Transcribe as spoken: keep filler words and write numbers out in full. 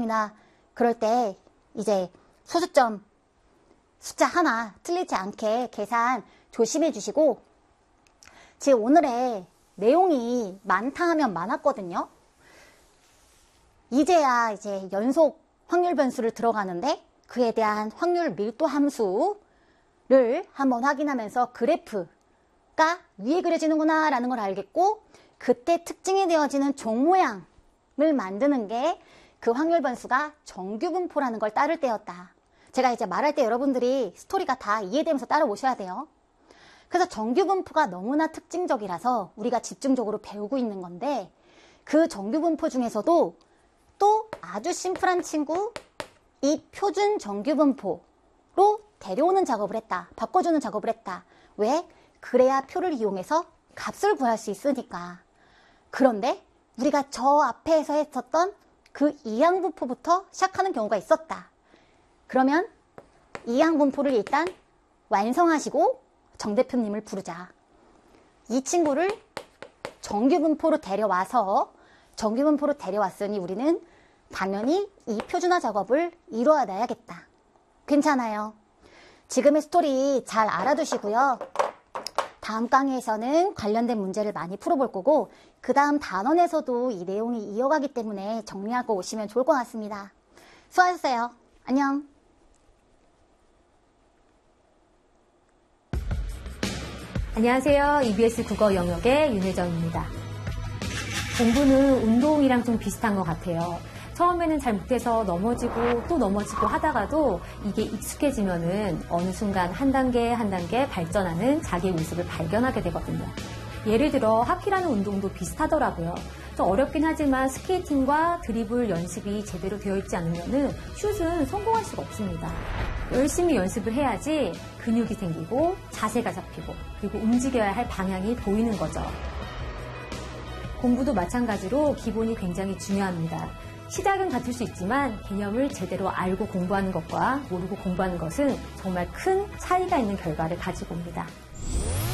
시험이나 그럴 때 이제 소수점 숫자 하나 틀리지 않게 계산 조심해 주시고, 지금 오늘의 내용이 많다 하면 많았거든요. 이제야 이제 연속 확률 변수를 들어가는데 그에 대한 확률 밀도 함수를 한번 확인하면서 그래프가 위에 그려지는구나 라는 걸 알겠고, 그때 특징이 되어지는 종 모양을 만드는 게 그 확률 변수가 정규분포라는 걸 따를 때였다. 제가 이제 말할 때 여러분들이 스토리가 다 이해되면서 따라오셔야 돼요. 그래서 정규분포가 너무나 특징적이라서 우리가 집중적으로 배우고 있는 건데, 그 정규분포 중에서도 또 아주 심플한 친구, 이 표준 정규분포로 데려오는 작업을 했다. 바꿔주는 작업을 했다. 왜? 그래야 표를 이용해서 값을 구할 수 있으니까. 그런데 우리가 저 앞에서 했었던 그 이항분포부터 시작하는 경우가 있었다. 그러면 이항분포를 일단 완성하시고 정 대표님을 부르자. 이 친구를 정규분포로 데려와서, 정규분포로 데려왔으니 우리는 당연히 이 표준화 작업을 이루어 놔야겠다. 괜찮아요. 지금의 스토리 잘 알아두시고요. 다음 강의에서는 관련된 문제를 많이 풀어볼 거고, 그 다음 단원에서도 이 내용이 이어가기 때문에 정리하고 오시면 좋을 것 같습니다. 수고하셨어요. 안녕. 안녕하세요. 이비에스 국어 영역의 윤혜정입니다. 공부는 운동이랑 좀 비슷한 것 같아요. 처음에는 잘 못해서 넘어지고 또 넘어지고 하다가도 이게 익숙해지면은 어느 순간 한 단계 한 단계 발전하는 자기의 모습을 발견하게 되거든요. 예를 들어 하키라는 운동도 비슷하더라고요. 좀 어렵긴 하지만 스케이팅과 드리블 연습이 제대로 되어 있지 않으면은 슛은 성공할 수가 없습니다. 열심히 연습을 해야지 근육이 생기고 자세가 잡히고 그리고 움직여야 할 방향이 보이는 거죠. 공부도 마찬가지로 기본이 굉장히 중요합니다. 시작은 같을 수 있지만 개념을 제대로 알고 공부하는 것과 모르고 공부하는 것은 정말 큰 차이가 있는 결과를 가지고 옵니다.